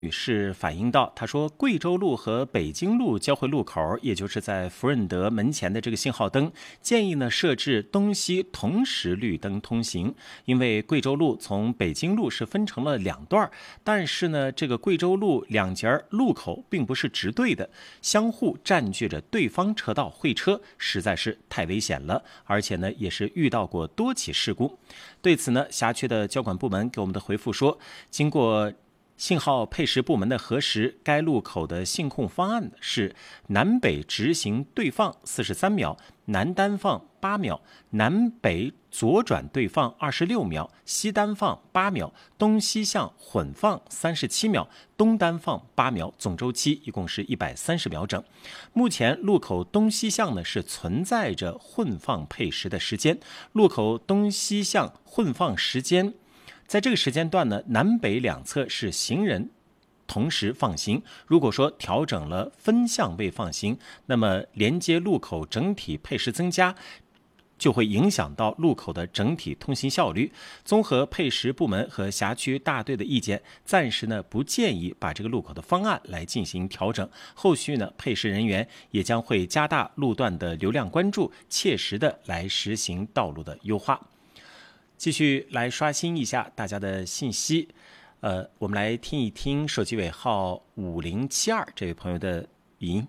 女士反映到，她说贵州路和北京路交汇路口，也就是在福润德门前的这个信号灯，建议呢设置东西同时绿灯通行。因为贵州路从北京路是分成了两段，但是呢这个贵州路两节路口并不是直对的，相互占据着对方车道会车，实在是太危险了，而且呢也是遇到过多起事故。对此呢，辖区的交管部门给我们的回复说，经过信号配时部门的核实，该路口的信控方案是南北直行对放43秒，南单放8秒，南北左转对放26秒，西单放8秒，东西向混放37秒，东单放8秒，总周期一共是130秒整。目前路口东西向呢是存在着混放配时的时间，路口东西向混放时间在这个时间段呢，南北两侧是行人同时放行。如果说调整了分向位放行，那么连接路口整体配时增加，就会影响到路口的整体通行效率。综合配时部门和辖区大队的意见，暂时呢不建议把这个路口的方案来进行调整。后续呢，配时人员也将会加大路段的流量关注，切实的来实行道路的优化。继续来刷新一下大家的信息，我们来听一听手机尾号5072这位朋友的语音。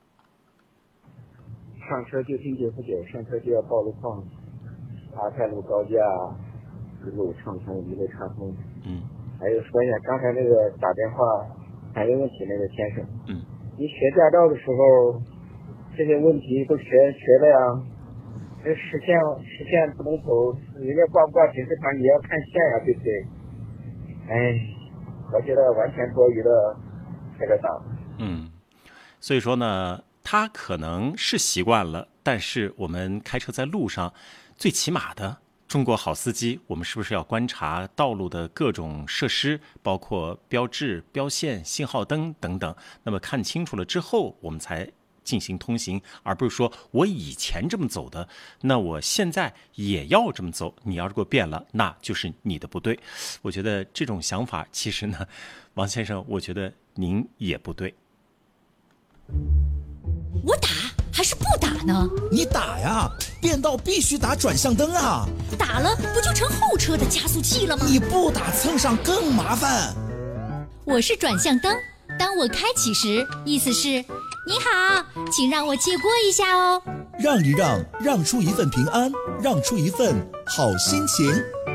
上车就听949，上车就要报路况，阿泰路高架一路畅通，一路畅通。还有说一下刚才那个打电话谈一个问题那个先生，你学驾照的时候，这些问题都学的呀。这实线不能走，人家挂不挂警示牌也要看线呀，对不对？我觉得完全多余的这个档。 所以说呢，他可能是习惯了，但是我们开车在路上，最起码的中国好司机，我们是不是要观察道路的各种设施，包括标志、标线、信号灯等等，那么看清楚了之后，我们才进行通行，而不是说我以前这么走的，那我现在也要这么走，你要是给我变了，那就是你的不对。我觉得这种想法其实呢，王先生，我觉得您也不对。 我打还是不打呢？ 你打呀，变道必须打转向灯啊！ 打了不就成后车的加速器了吗？ 你不打蹭上更麻烦。 我是转向灯，当我开启时，意思是你好，请让我借过一下哦。 让一让，让出一份平安，让出一份好心情。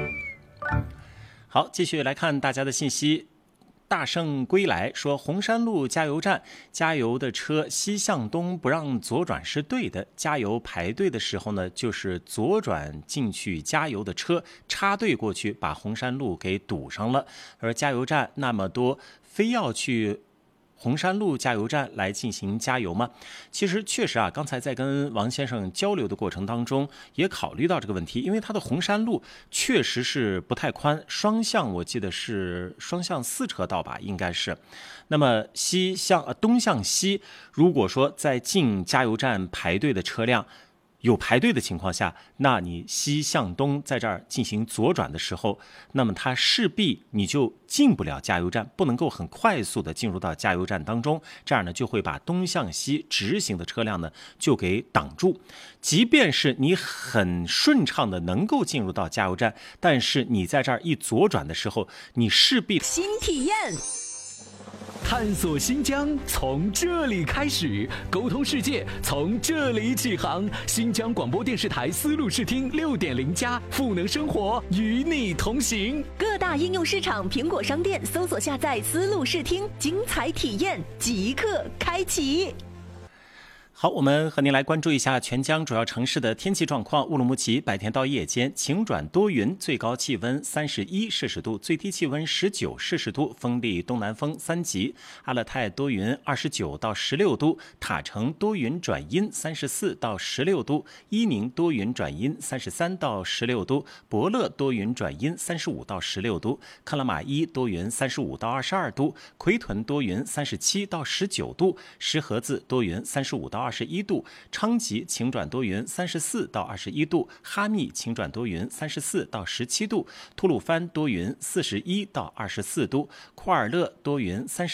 好，继续来看大家的信息。大圣归来说，红山路加油站加油的车西向东不让左转是对的，加油排队的时候呢，就是左转进去加油的车插队过去，把红山路给堵上了。而加油站那么多，非要去红山路加油站来进行加油吗？其实确实啊，刚才在跟王先生交流的过程当中也考虑到这个问题，因为它的红山路确实是不太宽，双向我记得是双向4车道吧，应该是。那么东向西，如果说在进加油站排队的车辆有排队的情况下，那你西向东在这儿进行左转的时候，那么它势必你就进不了加油站，不能够很快速的进入到加油站当中，这样呢就会把东向西直行的车辆呢就给挡住。即便是你很顺畅的能够进入到加油站，但是你在这儿一左转的时候，你势必新体验。 探索新疆从这里开始，沟通世界从这里起航。新疆广播电视台丝路视听6.0+，赋能生活，与你同行。 各大应用市场、苹果商店搜索下载丝路视听，精彩体验即刻开启。 好，我们和您来关注一下全疆主要城市的天气状况。乌鲁木齐白天到夜间晴转多云，最高气温31摄氏度，最低气温19摄氏度，风力东南风3级。阿勒泰多云29到16度，塔城多云转阴34到16度，伊宁多云转阴33到16度，博乐多云转阴35到16度，克拉玛依多云35到22度，奎屯多云37到19度，石河子多云35到 21度，昌吉晴转多云34到21度，哈密晴转多云34到17度，吐鲁番多云41到24度，库尔勒多云